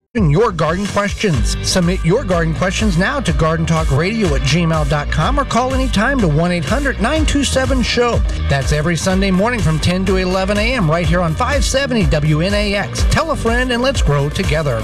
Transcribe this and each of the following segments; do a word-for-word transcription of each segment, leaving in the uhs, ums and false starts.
Your garden questions. Submit your garden questions now to garden talk radio at gmail dot com or call anytime to one eight hundred nine two seven show. That's every Sunday morning from ten to eleven a.m. right here on five seventy W N A X. Tell a friend and let's grow together.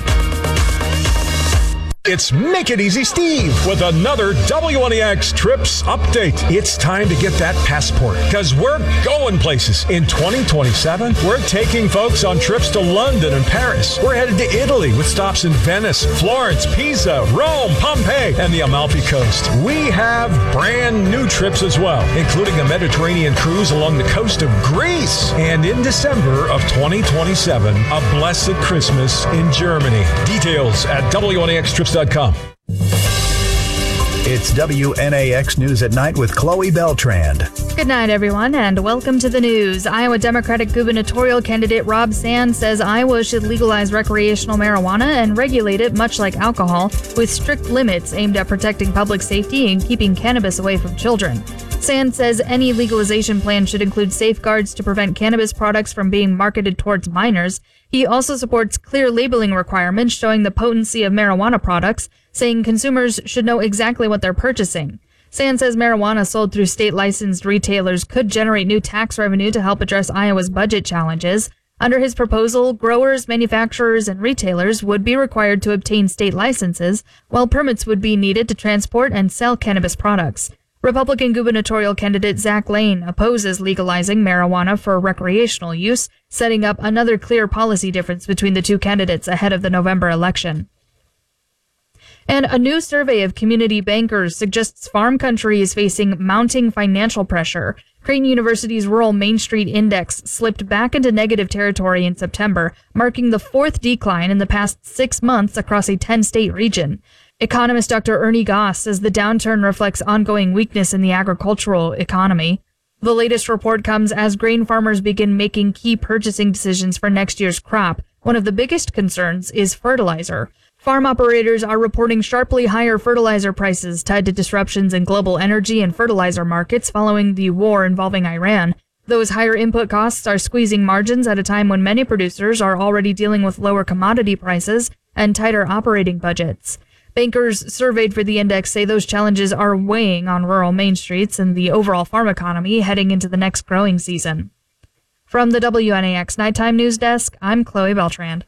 It's Make It Easy Steve with another W N A X Trips update. It's time to get that passport because we're going places. In twenty twenty-seven, we're taking folks on trips to London and Paris. We're headed to Italy with stops in Venice, Florence, Pisa, Rome, Pompeii, and the Amalfi Coast. We have brand new trips as well, including a Mediterranean cruise along the coast of Greece. And in December of twenty twenty-seven, a blessed Christmas in Germany. Details at W N A X Trips dot com. It's W N A X News at Night with Chloe Beltrand. Good night, everyone, and welcome to the news. Iowa Democratic gubernatorial candidate Rob Sands says Iowa should legalize recreational marijuana and regulate it much like alcohol, with strict limits aimed at protecting public safety and keeping cannabis away from children. Sands says any legalization plan should include safeguards to prevent cannabis products from being marketed towards minors. He also supports clear labeling requirements showing the potency of marijuana products, saying consumers should know exactly what they're purchasing. Sands says marijuana sold through state-licensed retailers could generate new tax revenue to help address Iowa's budget challenges. Under his proposal, growers, manufacturers, and retailers would be required to obtain state licenses, while permits would be needed to transport and sell cannabis products. Republican gubernatorial candidate Zach Lane opposes legalizing marijuana for recreational use, setting up another clear policy difference between the two candidates ahead of the November election. And a new survey of community bankers suggests farm country is facing mounting financial pressure. Creighton University's Rural Main Street Index slipped back into negative territory in September, marking the fourth decline in the past six months across a ten-state region. Economist Doctor Ernie Goss says the downturn reflects ongoing weakness in the agricultural economy. The latest report comes as grain farmers begin making key purchasing decisions for next year's crop. One of the biggest concerns is fertilizer. Farm operators are reporting sharply higher fertilizer prices tied to disruptions in global energy and fertilizer markets following the war involving Iran. Those higher input costs are squeezing margins at a time when many producers are already dealing with lower commodity prices and tighter operating budgets. Bankers surveyed for the index say those challenges are weighing on rural main streets and the overall farm economy heading into the next growing season. From the W N A X Nighttime News Desk, I'm Chloe Beltrand.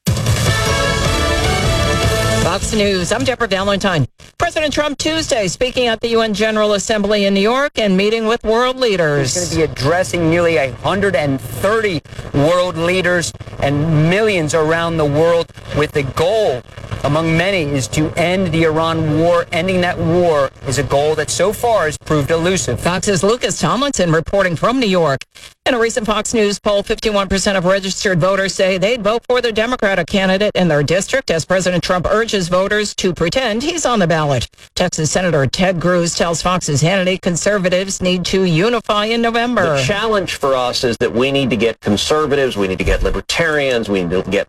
Fox News, I'm Deborah Valentine. President Trump Tuesday speaking at the U N General Assembly in New York and meeting with world leaders. He's going to be addressing nearly one hundred thirty world leaders and millions around the world with the goal, among many, is to end the Iran war. Ending that war is a goal that so far has proved elusive. Fox's Lucas Tomlinson reporting from New York. In a recent Fox News poll, fifty-one percent of registered voters say they'd vote for the Democratic candidate in their district as President Trump urges voters to pretend he's on the ballot. Texas Senator Ted Cruz tells Fox's Hannity conservatives need to unify in November. The challenge for us is that we need to get conservatives, we need to get libertarians, we need to get